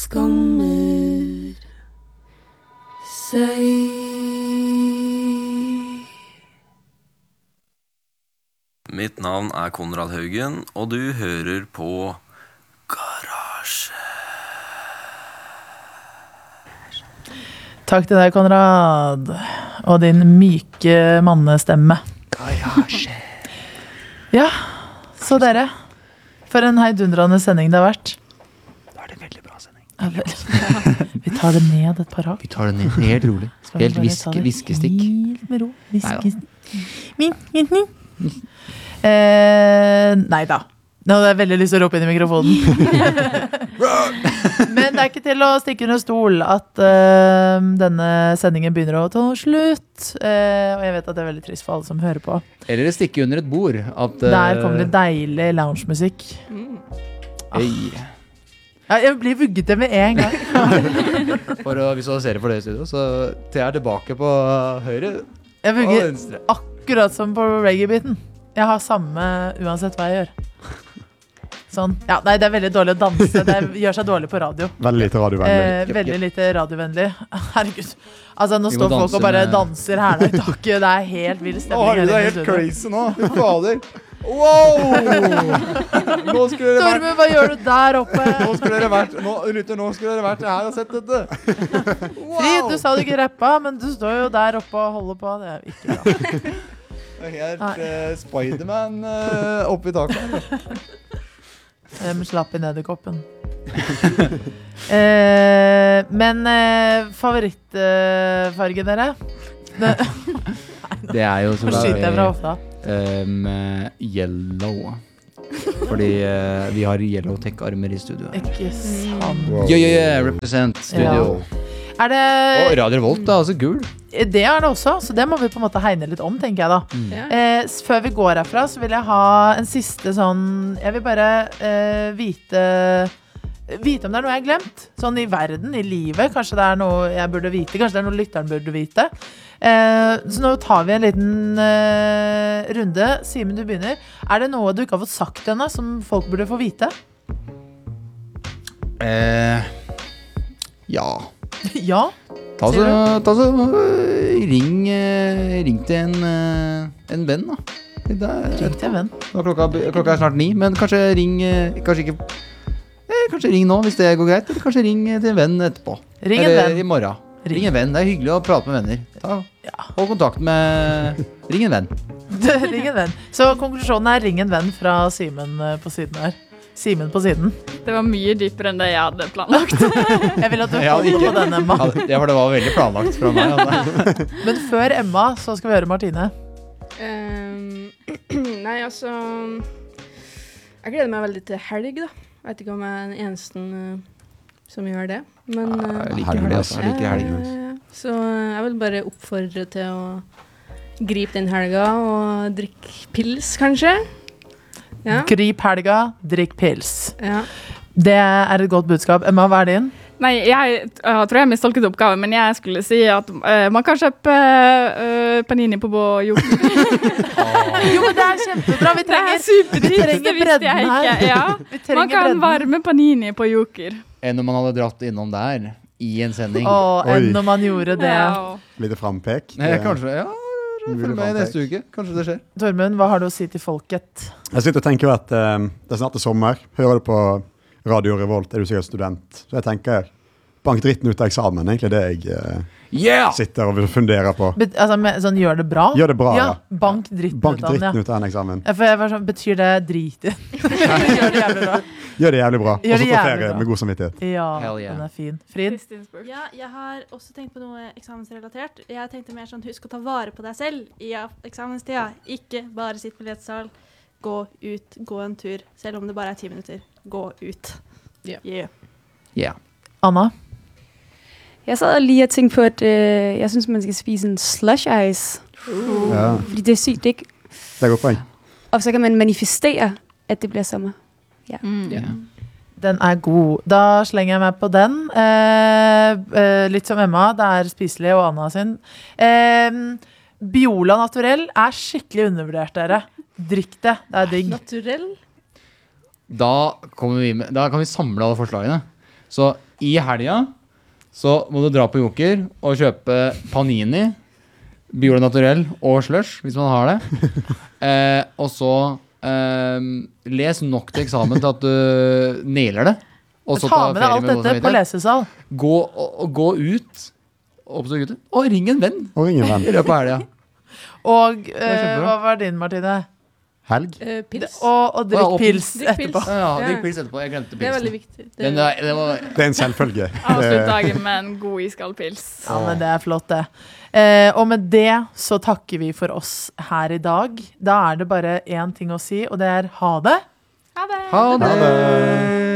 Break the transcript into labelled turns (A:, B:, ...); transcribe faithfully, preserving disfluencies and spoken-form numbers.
A: skammer seg.
B: Mitt navn er Konrad Haugen, og du hører på Garasje.
C: Takk til deg, Konrad, og din myke mannestemme.
D: Garasje.
C: Ja, så dere, for en heidundrende sending det har vært.
D: Det har vært en veldig bra sending.
C: Ja, vel. Vi tar det ned et par hakk.
D: Vi tar det ned helt rolig. Helt viske, viskestikk.
C: Helt med ro. Viskestikk. Min, min, min. Eh, nei da. Nå hadde jeg veldig lyst til å rope inn i mikrofonen. Men det er ikke til å stikke under stol at uh, denne sendingen begynner å ta slutt. Uh, og jeg vet at det er veldig trist for alle som hører på.
D: Eller stikke under et bord. At, uh,
C: Der kommer det deilig lounge-musikk. Mm. Ah. Ja, jeg blir vugget det med en gang.
D: For å visualisere for det i studio, så tar jeg tilbake på høyre
C: jeg
D: og
C: vugger
D: venstre.
C: Akkurat som på reggae-biten. Jeg har samme uansett hva jeg gjør. Sånn. Ja, nei, det er veldig dårlig å danse. Det gjør seg dårlig på radio.
E: Veldig lite radiovennlig.
C: Eh, veldig lite radiovennlig. Herregud. Altså, nå står folk og bare med... danser her i taket. Det er helt vild stemning.
D: Å, det er helt crazy nå. Fy fader. Wow! Nå skulle dere vært...
C: Torben, hva gjør du der oppe?
D: Nå skulle dere vært... Nå, Rutter, nå skulle dere vært her og sett dette. Wow!
C: Frid, du sa du ikke rappa, men du står jo der oppe og holder på. Det er ikke bra.
D: Det er helt uh, Spiderman uh, oppe i taket.
C: Um, slapp i nederkoppen. eh, men eh, favorittfarge dere?
D: Det er jo så
C: skyter jeg fra hofta.
D: Um, yellow. Fordi uh, vi har Yellow Tech-armer i studio.
C: Ikke sant.
D: Wow. Yeah, yeah, yeah, represent studio.
C: Ja. Er det...
D: Og Radio Revolt er også gul.
C: Det er det også, så det må vi på en måte hegne litt om, tenker jeg da. Mm. Eh, før vi går herfra, så vil jeg ha en siste sånn... Jeg vil bare eh, vite... Vite om det er noe jeg har glemt. Sånn i verden, i livet. Kanskje det er noe jeg burde vite. Kanskje det er noe lytteren burde vite. Eh, så nå tar vi en liten eh, runde. Simen, du begynner. Er det noe du ikke har fått sagt ennå, som folk burde få vite?
D: Eh, ja...
C: Ja.
D: Ta så, ta så ring, ring til en, en venn da. Er,
C: ring til en venn.
D: Klokka, klokka er snart ni, men kanskje ring, kanskje ikke, eh, kanskje ring nå hvis det går greit, eller kanskje ring til en venn etterpå.
C: Ring en
D: eller
C: venn.
D: I morgen. Ring. ring en venn, det er hyggelig å prate med venner. Ta,
C: ja.
D: Hold kontakt med, ring en venn.
C: Ring en venn. Så konklusjonen er ring en venn fra Simen på siden her. Simen på siden.
F: Det var mye dypere enn det jeg hadde planlagt.
C: Jeg vil at du holder på den, Emma.
D: Ja, for det var veldig planlagt fra meg. Altså.
C: Men før Emma, så skal vi høre Martine.
F: Um, nei, altså... Jeg gleder meg veldig til helg, da. Jeg vet ikke om jeg er den eneste uh, som gjør det. Men, uh,
D: jeg liker helg, altså. Jeg liker helg.
F: Uh, så jeg vil bare oppfordre til å gripe den helga og drikke pils, kanskje. Ja.
C: Grip helga, drikk pils.
F: Ja.
C: Det er et godt budskap. Emma, hva er din?
F: Nei, jeg, jeg tror jeg mistolket oppgaven, men jeg skulle si at uh, man kan kjøpe uh, panini på Joker.
C: Jo, men det er kjempebra. Vi trenger,
F: vi
C: trenger bredden her.
F: Ja. Man kan bredden. Varme panini på Joker.
D: Enn om man hadde dratt innom der i en sending.
C: Åh, enn om man gjorde det.
F: Ja.
E: Blir det frampek?
D: Nei, kanskje, ja. Følg med i neste uke. Kanskje det skjer.
C: Tormund, hva har du å si til folket?
E: Jeg sitter og tenker at um, det er snart det sommer. Hører du på Radio Revolt, er du sikkert student. Så jeg tenker, bank dritten ut av eksamen, egentlig det jeg uh,
D: yeah!
E: sitter og funderer på.
C: Bet, altså, med, sånn, gjør det bra?
E: Gjør det bra, ja.
C: ja. Bank dritten
E: bank
C: ut av den, ja.
E: Bank dritten ut av en eksamen.
C: Ja, for jeg var sånn, betyr det drit i? Gjør det jævlig bra.
E: Gjør det jævlig bra. Og så på ferie
C: bra.
E: med god samvittighet.
C: Ja,
D: yeah.
C: den er fin. Frid?
G: Ja, jeg har også tenkt på noe eksamensrelatert. Jeg tenkte mer sånn, husk å ta vare på deg selv i eksamenstida. Ikke bare sitt på lettesal. Gå ut, gå en tur. Selv om det bare er ti minutter. Gå ut.
F: Yeah.
G: Yeah.
D: Yeah.
C: Anna?
H: Jeg sad lige og tænkte på, at øh, jeg synes, man skal spise en slush ice.
E: Uh. Ja.
H: Fordi det er sygt, ikke?
E: Det er godt poeng.
H: Og så kan man manifestere, at det bliver sommer. Ja.
F: Mm.
D: Yeah.
C: Den er god. Da slenger jeg meg på den. Eh, eh, litt som Emma, det er spiselig, og Anna sin. Eh, Biola Naturell er skikkelig undervurdert, dere. Drikk det, det er digg.
G: Naturell?
D: Da, kommer vi med, da kan vi samle alle forslagene. Så i helga så må du dra på Joker og kjøpe Panini, Biole Naturell og Slush, hvis man har det. Eh, og så eh, les nok til eksamen til at du nailer det. Og så
C: Ta med deg alt dette på lesesal.
D: Gå, og, og gå ut oppstå gutter, og ring en venn
E: Og ring en venn.
D: i løpet av helga.
C: Og
D: er
C: eh,
D: kjempebra.
C: hva var din, Martine?
E: Helg.
F: Eh, pils.
C: Og, og drikk
D: Ja, og
C: pils
F: Drikk pils.
C: etterpå.
D: Ja, ja,
F: Ja.
D: drikk pils etterpå. Jeg glemte
F: Det er veldig
D: pilsen.
F: viktig. Det,
D: Den der, det var,
E: Det er en selvfølge.
H: Avslutt
E: Det-
H: dagen med en god iskald pils.
C: Ja, men det er flott, det. Eh, og med det så takker vi for oss her i dag. Da er det bare én ting å si, og det er ha det.
H: Ha det!
D: ha det!
E: Ha det.